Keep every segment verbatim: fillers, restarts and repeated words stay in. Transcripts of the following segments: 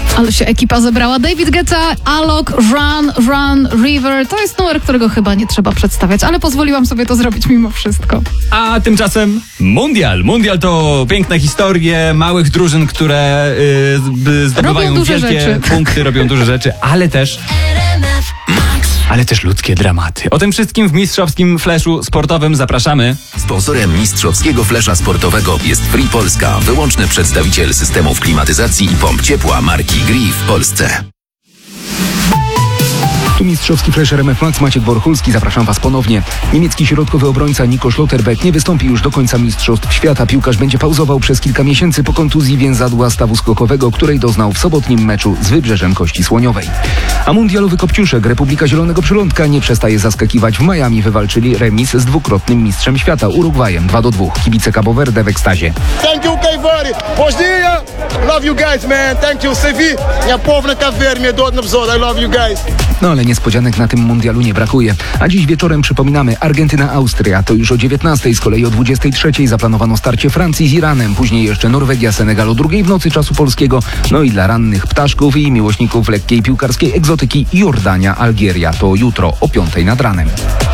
Ale się ekipa zebrała. David Guetta, Alok, Run, Run, River. To jest numer, którego chyba nie trzeba przedstawiać, ale pozwoliłam sobie to zrobić mimo wszystko. A tymczasem Mundial. Mundial to piękne historie małych drużyn, które yy, zdobywają wielkie rzeczy. punkty, robią duże rzeczy, ale też... ale też ludzkie dramaty. O tym wszystkim w mistrzowskim fleszu sportowym zapraszamy. Sponsorem mistrzowskiego flesza sportowego jest Free Polska, wyłączny przedstawiciel systemów klimatyzacji i pomp ciepła marki Gree w Polsce. Tu mistrzowski flash R M F Max, Maciek Borchulski. Zapraszam Was ponownie. Niemiecki środkowy obrońca Nico Schlotterbeck nie wystąpi już do końca Mistrzostw Świata. Piłkarz będzie pauzował przez kilka miesięcy po kontuzji więzadła stawu skokowego, której doznał w sobotnim meczu z Wybrzeżem Kości Słoniowej. A mundialowy kopciuszek Republika Zielonego Przylądka nie przestaje zaskakiwać. W Miami wywalczyli remis z dwukrotnym mistrzem świata Urugwajem dwa do dwóch. Kibice Cabo Verde w ekstazie. Thank you, Cape Verde. Bom dia. Love you guys, man. Thank you, Sevi. Ja povo na Cabo Verde, mnie do episódio. I love you guys. No ale niespodzianek na tym mundialu nie brakuje. A dziś wieczorem przypominamy Argentyna-Austria. To już o dziewiętnastej, z kolei o dwudziestej trzeciej zaplanowano starcie Francji z Iranem. Później jeszcze Norwegia-Senegal o drugiej w nocy czasu polskiego. No i dla rannych ptaszków i miłośników lekkiej piłkarskiej egzotyki Jordania-Algieria. To jutro o piątej nad ranem.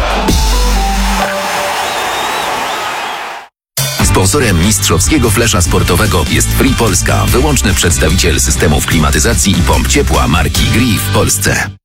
Sponsorem mistrzowskiego flesza sportowego jest Free Polska, wyłączny przedstawiciel systemów klimatyzacji i pomp ciepła marki Gree w Polsce.